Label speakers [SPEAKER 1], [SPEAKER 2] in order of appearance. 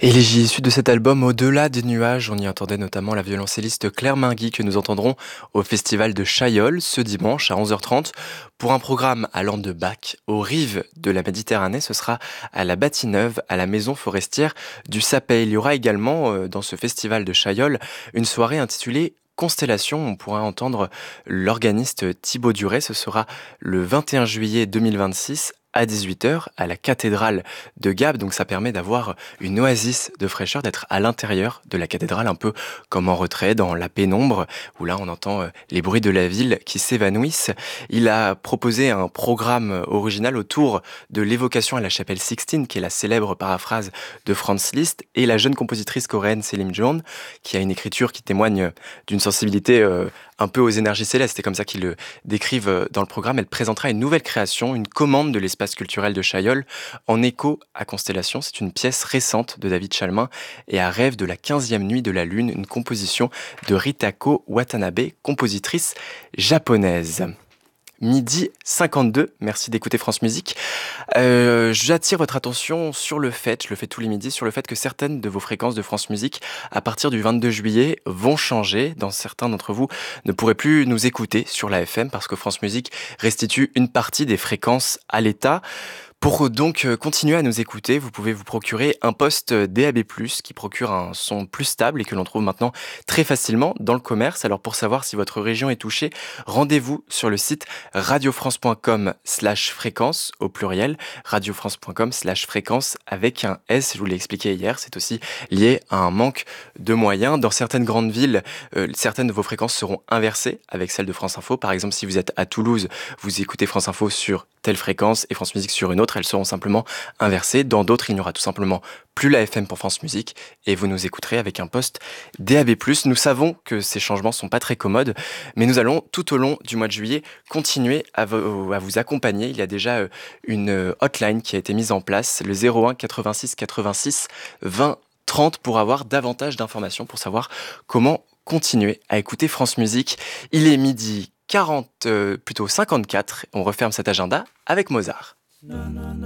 [SPEAKER 1] Et les issus de cet album Au-delà des nuages, on y entendait notamment la violoncelliste Claire Minguy que nous entendrons au festival de Chaillol ce dimanche à 11h30 pour un programme allant de Bac aux rives de la Méditerranée. Ce sera à la Bâtie-Neuve, à la maison forestière du Sapet. Il y aura également dans ce festival de Chaillol une soirée intitulée Constellation. On pourra entendre l'organiste Thibaut Duret. Ce sera le 21 juillet 2026 à 18h à la cathédrale de Gap. Donc ça permet d'avoir une oasis de fraîcheur, d'être à l'intérieur de la cathédrale, un peu comme en retrait, dans la pénombre, où là on entend les bruits de la ville qui s'évanouissent. Il a proposé un programme original autour de l'évocation à la chapelle Sixtine, qui est la célèbre paraphrase de Franz Liszt, et la jeune compositrice coréenne Celine Dion, qui a une écriture qui témoigne d'une sensibilité un peu aux énergies célestes, c'est comme ça qu'ils le décrivent dans le programme. Elle présentera une nouvelle création, une commande de l'espace culturel de Chaillol, en écho à Constellation. C'est une pièce récente de David Chalmin et à rêve de la 15e nuit de la lune, une composition de Ritako Watanabe, compositrice japonaise. Midi 52, merci d'écouter France Musique. J'attire votre attention sur le fait, je le fais tous les midis, sur le fait que certaines de vos fréquences de France Musique, à partir du 22 juillet, vont changer. Dans certains d'entre vous, ne pourrez plus nous écouter sur la FM parce que France Musique restitue une partie des fréquences à l'État. Pour donc continuer à nous écouter, vous pouvez vous procurer un poste DAB+, qui procure un son plus stable et que l'on trouve maintenant très facilement dans le commerce. Alors pour savoir si votre région est touchée, rendez-vous sur le site radiofrance.com/fréquence au pluriel, radiofrance.com/fréquence avec un S, je vous l'ai expliqué hier, c'est aussi lié à un manque de moyens. Dans certaines grandes villes, certaines de vos fréquences seront inversées avec celles de France Info. Par exemple, si vous êtes à Toulouse, vous écoutez France Info sur telle fréquence et France Musique sur une autre, elles seront simplement inversées. Dans d'autres, il n'y aura tout simplement plus la FM pour France Musique et vous nous écouterez avec un poste DAB+. Nous savons que ces changements sont pas très commodes, mais nous allons tout au long du mois de juillet continuer à vous accompagner. Il y a déjà une hotline qui a été mise en place, le 01 86 86 20 30 pour avoir davantage d'informations, pour savoir comment continuer à écouter France Musique. Il est midi 54, on referme cet agenda avec Mozart.